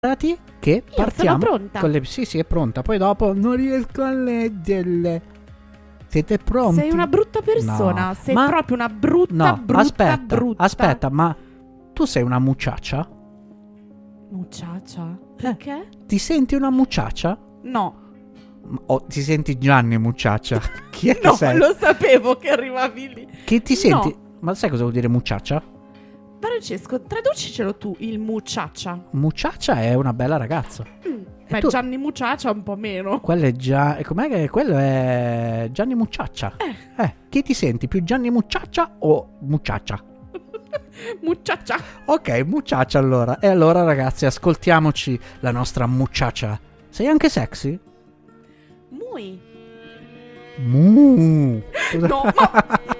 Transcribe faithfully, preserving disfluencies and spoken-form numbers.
che Io partiamo sono pronta. con le... Sì, sì, è pronta. Poi dopo non riesco a leggerle. Siete pronti? Sei una brutta persona. No, Sei ma... proprio una brutta, no, brutta, aspetta, brutta. aspetta, ma tu sei una mucciaccia? Mucciaccia? Perché? Ti senti una mucciaccia? No. O ti senti Gianni mucciaccia? Chi è che No, sei? lo sapevo che arrivavi lì. Che ti senti? No. Ma sai cosa vuol dire mucciaccia? Francesco, traducicelo tu, il mucciaccia. Mucciaccia è una bella ragazza. Mm. Beh, tu... Gianni Mucciaccia un po' meno. Quello è già... E com'è che quello è Gianni Mucciaccia? Eh. Eh, chi ti senti? Più Gianni Mucciaccia o Mucciaccia? Mucciaccia. Ok, Mucciaccia allora. E allora ragazzi, ascoltiamoci la nostra Mucciaccia. Sei anche sexy? Muy. Mu. No, ma...